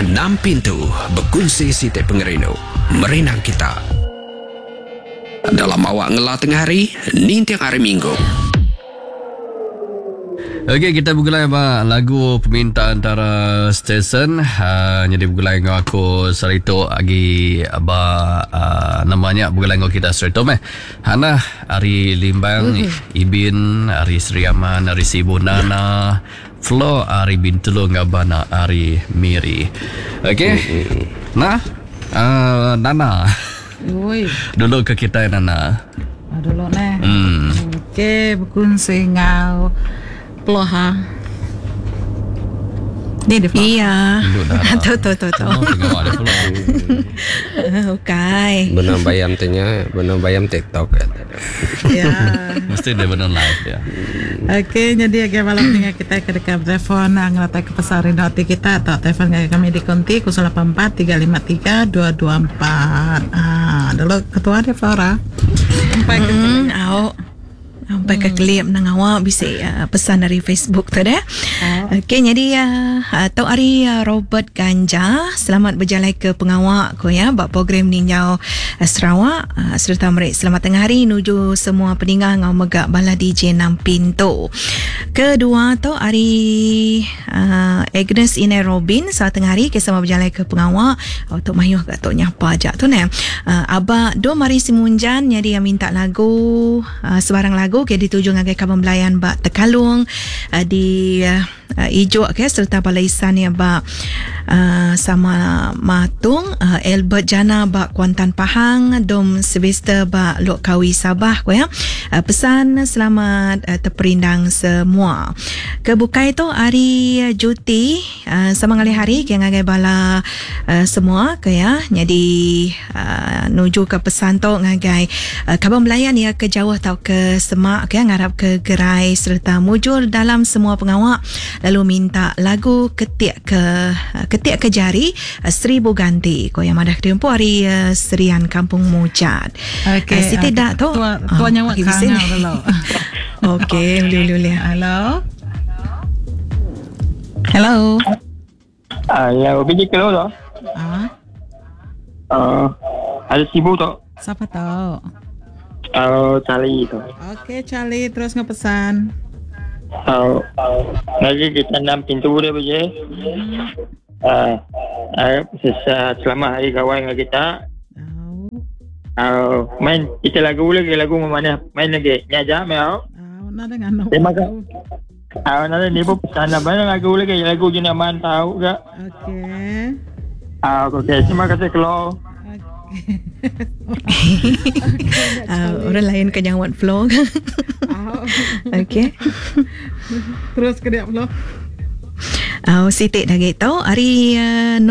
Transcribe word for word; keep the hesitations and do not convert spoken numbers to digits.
Enam pintu berkongsi Siti Pengerino merenang kita dalam awak ngelah tengah hari ni tiang hari Minggu. Okey, kita bergulai apa lagu permintaan antara stesen. Uh, jadi bergulai dengan aku Sarito lagi apa uh, namanya bergulai dengan kita Sarito meh. Hana Ari Limbang, uh-huh. Ibin, Ari Sriaman, Ari Sibu Nana, Flo, Ari Bintulu ngabana Ari Miri. Okey. Uh-huh. Nah, uh, Nana. Oi. Dulu ke kita Nana. Ah, dulu neh. Hmm. Okey, berkongsi ngau Ploha. Ni dia Ploha. Iya. Tahu tahu tahu tahu. Okay. Benar bayam tanya, benar bayam TikTok. Ya. Mesti dia benar live ya. Okey, jadi agak malam ni kita ke dekat telefon ngelata ke pasar Rinoti kita atau telefon kami di konti kosong lapan empat tiga lima tiga dua dua empat. Ah, dulu ketua dia Flora. Sampai ke hmm, au. Sampai ke klip nang awak bisa uh, pesan dari Facebook tu dah. Oh. Okey, jadi uh, Tok Ari uh, Robert Ganja selamat berjalan ke pengawak ko ya bab program Ninjau uh, Sarawak uh, serta mereka selamat tengah hari nuju semua pendengar ngau megak bala D J Enam Pintu. Kedua Tok Ari uh, Agnes Ine Robin saat tengah hari ke sama berjalan ke pengawak. Oh, Tok Mayuh kat Tok nyapa ajak tu ne. Uh, Aba do mari simunjan jadi yang minta lagu uh, sebarang lagu ke dituju ngagai kawan belayan bak Tekalung uh, di uh, uh, Ijo ke serta balaisan ya bak uh, sama Matung uh, Albert Jana bak Kuantan Pahang Dom Sylvester bak Lok Kawi Sabah ko ya. Uh, pesan selamat uh, terperindang semua. Kebukai tu hari uh, cuti uh, sama ngali hari ke ngagai bala uh, semua ke ya. Jadi uh, nuju ke pesan tu ngagai uh, kawan belayan ya ke Jawa tau ke Semak ke ngarap ke gerai serta mujur dalam semua pengawak lalu minta lagu ketiak ke ketiak ke jari seribu ganti ko yang madah tempo hari uh, Serian Kampung Mujad. Okey. Uh, Siti dak tu. Tua tua nyawa kana dulu. Okey, uli-uli. Hello. Hello. Ah, ya, pergi ke tu. Ah. Uh, ada sibuk tu. Siapa tahu? Uh, Charlie tu. Okey, Charlie terus ngepesan. Uh, lagi kita enam pintu dia pergi. Uh, uh, selama hari kawan dengan kita. Oh. Uh, main kita lagu lagi lagu mana main lagi nyaja mau. Oh, nak dengan no. Terima kasih. Ah, nanti ni pun pesan mana lagu lagi lagu jenis mana tahu ke? Okey. Ah, okey. Terima kasih kalau. uh, orang lain kenyawat vlog. Okey. Terus ke dia vlog. Oh, Siti dah gitu hari uh,